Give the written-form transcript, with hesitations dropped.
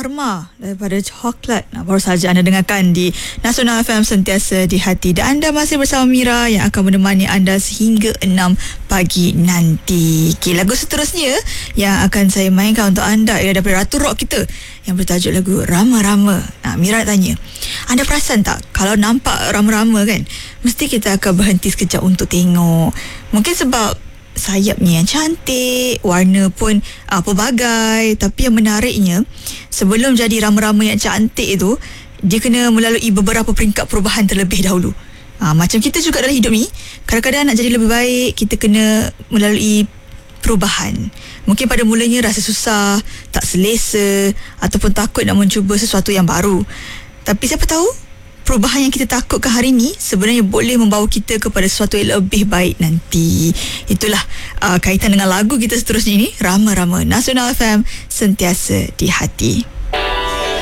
Karma daripada Coklat. Baru saja anda dengarkan di Nasional FM Sentiasa di Hati. Dan anda masih bersama Mira yang akan menemani anda sehingga 6 pagi nanti. Okay, lagu seterusnya yang akan saya mainkan untuk anda ialah daripada Ratu Rock kita yang bertajuk lagu Rama-Rama. Mira tanya, anda perasan tak kalau nampak rama-rama kan, mesti kita akan berhenti sekejap untuk tengok. Mungkin sebab sayapnya yang cantik, warna pun pelbagai. Tapi yang menariknya, sebelum jadi rama-rama yang cantik itu, dia kena melalui beberapa peringkat perubahan terlebih dahulu. Macam kita juga dalam hidup ni, kadang-kadang nak jadi lebih baik, kita kena melalui perubahan. Mungkin pada mulanya rasa susah, tak selesa, ataupun takut nak mencuba sesuatu yang baru. Tapi siapa tahu, perubahan yang kita takutkan hari ini sebenarnya boleh membawa kita kepada sesuatu yang lebih baik nanti. Itulah kaitan dengan lagu kita seterusnya ini, Rama-Rama. Nasional FM, Sentiasa di Hati.